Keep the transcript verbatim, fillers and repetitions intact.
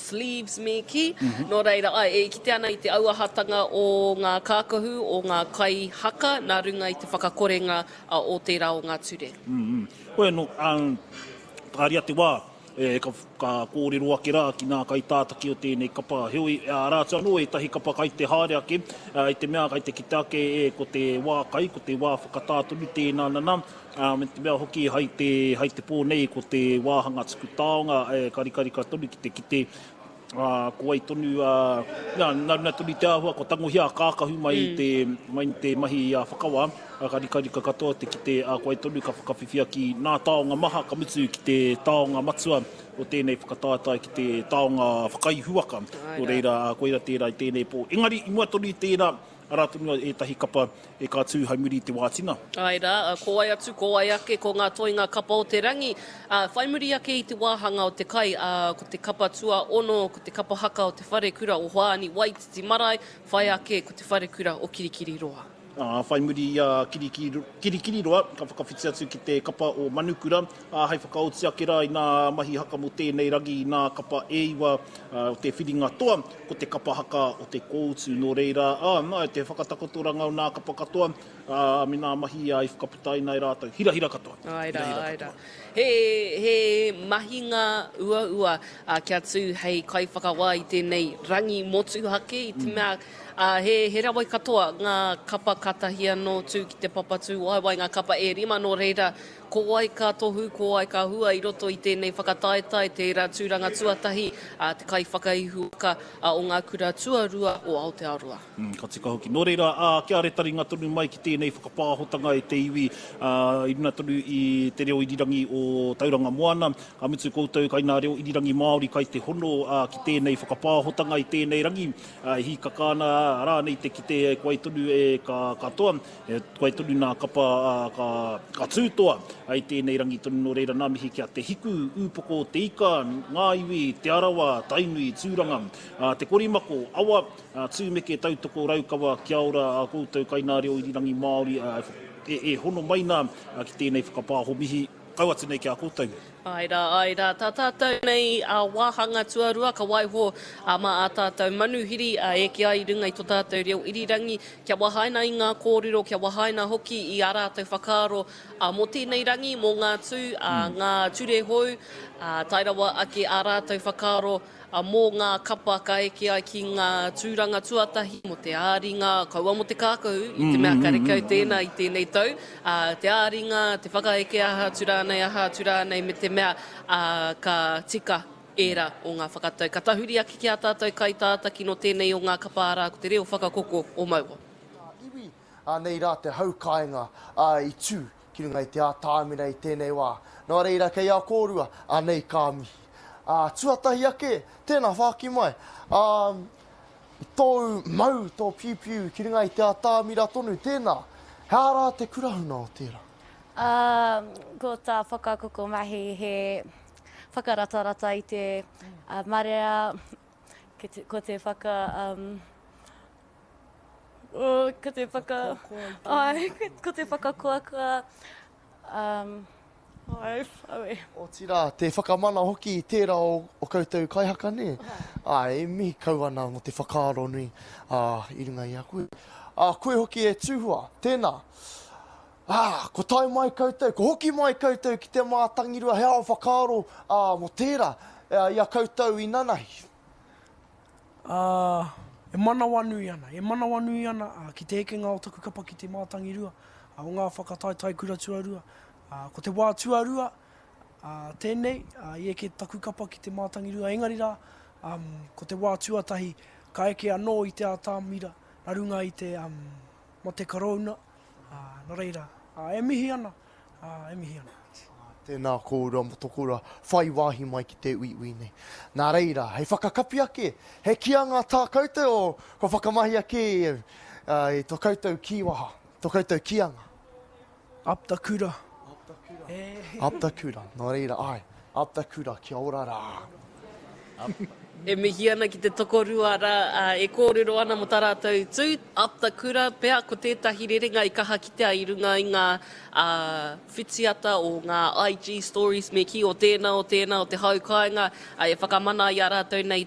sleeves me ki. Mm-hmm. Nō reira, ai, e kite ana i te auahatanga o ngā kākahu, o ngā kai haka, nā runga i te whakakorenga uh, o te rā o ngā ture. Mm-hmm. Koe no, um, tāria te wā, e, ka, ka kōrero ake rā ki nā kai tātaki o tēnei kapa heoi. A rātua no, e tahi kapa kai te haere ake, uh, i te mea kai te kite ake e ko te wā kai, ko te wā whakatāturu tēnā nana. Uh, me te mea hoki hai te, hai te pōnei ko te wāhanga tuku taonga, e karikari ka tonu ki te kite. Uh, ko ai tonu, uh, nā, nā tonu te ahua, ko tangohia kākahu mai mm. te, mai te mahi uh, whakawa, uh, karikari ka katoa te ki te, uh, ko ai tonu ka whakawhiwhia ki nā taonga maha, ka mutu ki te taonga matua, o tēnei whakatātai ki te taonga whakaihuaka, o reira, uh, koeira tērā i tēnei pō. Engari, i mua tonu i tērā, ara tonu e tahi kapa e kā tū haimuri te wātina. Aira, ko ai atu, ko ai ake, ko ngā toinga kapa o te rangi. Uh, whaimuri ake i te wāhanga o te kai, uh, ko te kapa tua ono, ko te kapa haka o te whare kura o Hoani Waititi Marae, whai ake ko te whare kura o Kirikiri Roa. Uh, whaimuri uh, kirikiri, kirikiri roa, ka whakawhiti atu ki te kapa o Manukura, uh, hei whakaoti ake rā i nā mahi haka mo tēnei rangi, i nā kapa e iwa uh, o te whiringa toa, ko te kapa haka o te kōutu no reira, uh, nā, te whakatakotoranga o nā kapa katoa, uh, mi nā mahi uh, i whakaputai nai rātou, hira hira katoa. Aira, hira, hira aira. He, he mahinga ua ua uh, kia tū hei kai whakawā i tēnei rangi motu hake, i te mea, Uh, he, he rawai katoa ngā kapa katahia no tū ki te papatū wai wai ngā kapa e rima no reira ko ai ka tohu, ko ai ka hua i roto i tēnei whakataetai, te rā tūranga tuatahi, uh, te kai whakaihuaka uh, o ngā kura tuarua o Aotearoa. Mm, ka tika hoki. Nō reira, uh, kia re taringa tonu mai ki tēnei whakapāhotanga e te iwi, uh, i runa tonu i te reo irirangi o Tauranga Moana, ka mutu koutou kai nā reo irirangi Māori kai te hono uh, ki tēnei whakapāhotanga i tēnei rangi, uh, hi kakāna rānei te ki te koe tonu e ka katoa, e koe tonu nā kapa uh, ka, ka tūtoa, ai tēnei rangi tonu no reira nā mihi kia te hiku, upoko, te ika, ngā iwi, te arawa, tainui, tūranga, uh, te korimako, awa, uh, tūmeke, tautoko, raukawa, kia ora, uh, koutou kai nā reo irirangi Māori, uh, e, e hono maina uh, ki tēnei whakapāho mihi, kau atu nei kia koutou. Aira, aira, tā tātou nei a uh, wāhanga tuarua, ka waiho a uh, mā a tātou manuhiri uh, e ki ai runga i tō tātou reo irirangi, kia wahaina i ngā kōrero, kia wahaina hoki i a rātou whakaaro uh, mo tēnei rangi, mō ngā tū, uh, mm. ngā ture hou, uh, tairawa ake a rātou whakaaro, Uh, mō ngā kapa ka eke ai ki ngā tūranga tuatahi, mo te āringa, kaua mo te kākahu, i te mea karekau tēnā i tēnei tau, uh, te āringa, te whakaeke aha, turānei aha, turānei me te mea uh, ka tika era o ngā whakatau. Ka tahuri ake ki a tātou kai tātaki no tēnei o ngā kapa ārā, ko te reo whakakoko o maua. Iwi, uh, nei rā te haukainga uh, i tū, ki runga i te ātāmina i tēnei wā. Nō reira kei a kōrua, a nei kā mihi. Uh, tuatahi ake, tēnā whāki mai. Uh, tō mau, tō piu-piu, ki runga i te ātāmira tonu, tēnā. Hā rā te kurahuna o tērā? Uh, ko tā whakakoko mahi he whakaratarata i te uh, marea, ke te, ko te whaka... Um, oh, ko te whaka... Ai, ko te whakakoakua... Um, Ai, awe. O tira, te whakamana hoki i tērā o, o koutou kaihaka ne. Ai, mi kau ana mo te whakaaro nui uh, i runga i a koe. Uh, koe hoki e tūhua, tēnā. Ah, ko tai mai koutou, ko hoki mai koutou ki te mātangirua hea o whakaaro uh, mo tērā uh, i a koutou i nanahi. Uh, e manawa nui ana, e manawa nui ana uh, ki te hekenga o taku kapa ki te mātangirua, uh, o ngā whakataitai kura tuarua. Uh, ko te wā tuarua, uh, tēnei, uh, i eke taku kapa ki te mātangirua, engari rā, um, ko te wā tuatahi, ka eke anō i te ātāmira, nā runga i te, um, mo te karauna, uh, nā reira, uh, e mihi ana, uh, e mihi ana. Tēnā kōrua mo tokora, whai wāhi mai ki te uiui nei. Nā reira, hei whakakapi ake, he kianga tā koutou o, ko whakamahi ake uh, i tō koutou kiwaha, tō koutou kianga. Up the kura. Up the kura, nō reira, ai, up the kura, kia ora rā. E mihi ana ki te tokorua rā, uh, e kōrero ana mo tā rātou tū, up the kura, pēa ko tētahi rerenga i kaha kitea i runga i ngā uh, whitiata o ngā I G stories me ki o tēnā, o tēnā, o te haukainga, uh, e whakamana i a rātou nei